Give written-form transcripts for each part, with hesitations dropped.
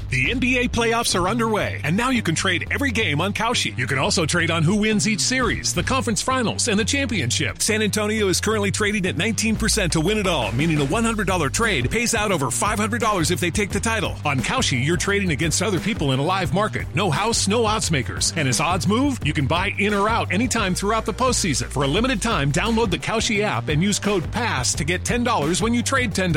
The NBA playoffs are underway, and now you can trade every game on Kalshi. You can also trade on who wins each series, the conference finals, and the championship. San Antonio is currently trading at 19% to win it all, meaning a $100 trade pays out over $500 if they take the title. On Kalshi, you're trading against other people in a live market. No house, no odds makers. And as odds move, you can buy in or out anytime throughout the postseason. For a limited time, download the Kalshi app and use code PASS to get $10 when you trade $10.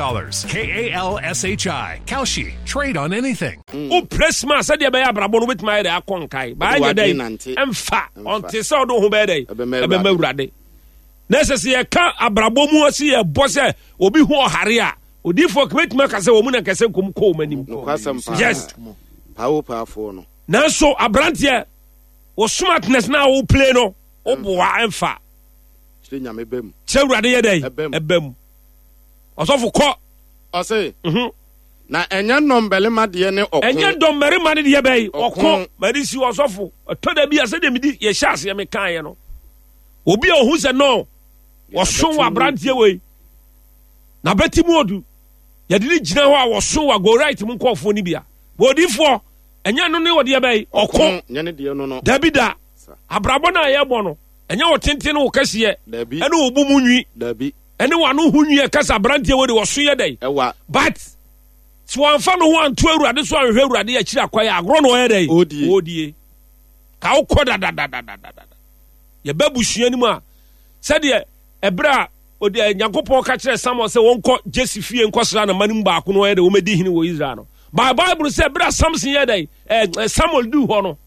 KALSHI. Kalshi. Trade on anything. O pressma said ya be abrabo no betima ya akonkai ba anya dey emfa onte se odo ho be dey ebe mawurade na sese ye ka abrabo mu asi ye bose obi hu ohare a odifo betima ka se wo mu na kase kom ko manim yes powerful no na so abrante wo smartness na wo play no o boa emfa chire nyame bem chewurade ye dey ebem osofo ko ose na enya nombelema de ne okon enya dommerima de bey okon marisi osofo to da bia se de midi ye hyase ye mekan ye no obi ohu se no woso wa brantie we na betimu odu ye de gina ho a woso wa go right mu nkofo ni bia bodifo enya no ne wo de bey okon nya ne de no no dabida abrabo na ye bo no enya wo tenten wo kase ene wo bu mu nwi dabi ene wa no hu nwi kasa brantie we de woso ye dey but so anfa no ho anto awurade so anhwe awurade ya kira kwaye agro no ye dey odie ka ukoda da ye babusua ni mu a said ye ebra odi Nyankopon ka kire Samuel se wonko Jesifie nkosra na manim ba ko no ye dey wo medi hini wo Israel no Bible say ebra Samson ye dey Samuel du ho no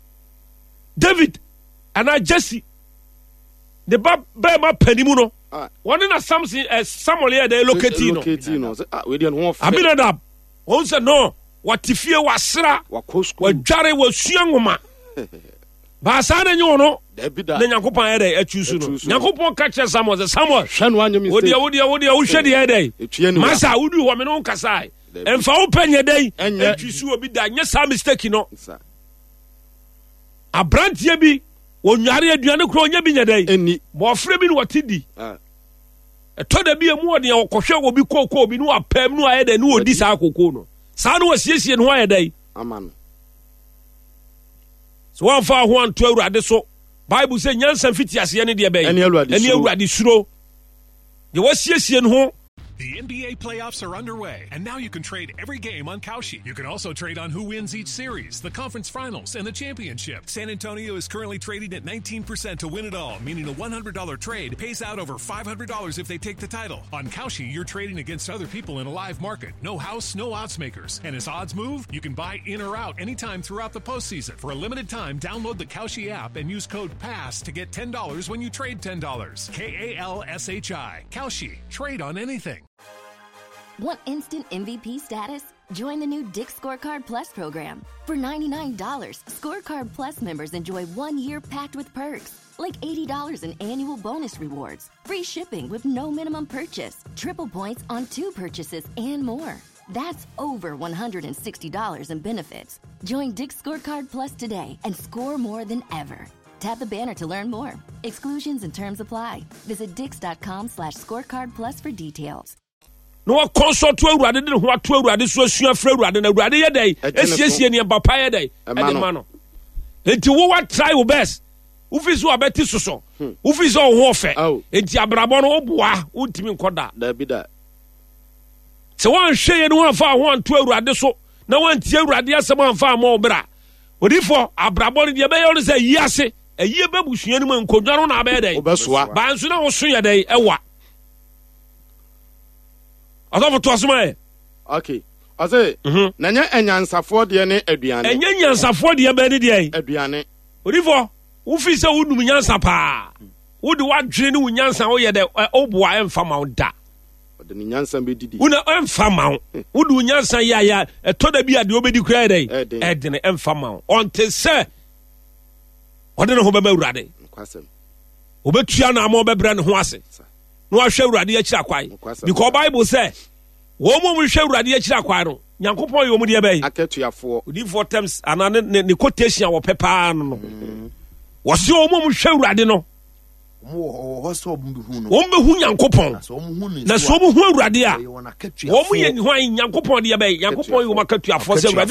David ana Jesse the ba ma panimu no one na Samson Samuel ye dey locate no we dey no Abinadab on say no watifie wasra wadware wasua ngoma ba sa na nyo no na Nyankopon ye dey achusu no Nyankopon ka kire Samuel hwanu anyo mi say wodi wo hwe de ye dey masa wudu ho me no nkasai emfa wo panye dey achusu obi da nya sa mistake no abrantie bi onware aduane kro onya bi nya dey eni bo ofre bi no watidi to da bi emu ode okohwe obi kokko obi no apam no aye dey no odi sa kokko no sa no wasiesie no aye dey aman so one fa ho anto awurade so Bible say nyansa fiti ase ne de be eni awurade suro de wasiesie no ho. The NBA playoffs are underway, and now you can trade every game on Kalshi. You can also trade on who wins each series, the conference finals, and the championship. San Antonio is currently trading at 19% to win it all, meaning a $100 trade pays out over $500 if they take the title. On Kalshi, you're trading against other people in a live market. No house, no odds makers. And as odds move, you can buy in or out anytime throughout the postseason. For a limited time, download the Kalshi app and use code PASS to get $10 when you trade $10. KALSHI. Kalshi. Trade on anything. Want instant MVP status? Join the new Dick's Scorecard Plus program. For $99, Scorecard Plus members enjoy 1 year packed with perks, like $80 in annual bonus rewards, free shipping with no minimum purchase, triple points on 2 purchases, and more. That's over $160 in benefits. Join Dick's Scorecard Plus today and score more than ever. Tap the banner to learn more. Exclusions and terms apply. Visit dix.com/scorecardplus for details. No consult to awurade de ho ato awurade so asua fra awurade na awurade ye dai esiesie ne papa ye dai e de ma no enti wo wa try your best wo fi so abeti soso wo fi so ho ofe enti abrabo no wo boa wo ntimi nkoda da bi da se wan hwe ye no wan fa ho anto awurade so na wan tie awurade asem anfa ma obra odifo abrabo ne de be ye no say yiase ayi babusua no man kodwa no na be dai ba nso na wo so ye dai ewa Adolfo to asoma okay ase na nya enyansafo de ne aduane enya nyansafo de be ne de aduane odifo wo fi se wo num nyansa pa wo de wadwene ne wo nyansa wo ye de oboa emfa ma da de ne nyansa be didi wo na emfa ma wo de nyansa ya to da bi ade obedi kura de de ne emfa ma onte se ode ne ho be mawurade kwasem obetua na ma obebra ne ho ase no ahwe awurade ya kira kwai because Bible say wo mo hwe awurade ya kira kwai no Nyankopon yo mu de be aketuafo odi for terms ana ne quotation wo pepa no wo se wo mo hwe awurade no wo so mbehu no wo mbehu Nyankopon na so mo hu awurade a wo mo ye hwan Nyankopon de be Nyankopon yo makatuafo se awurade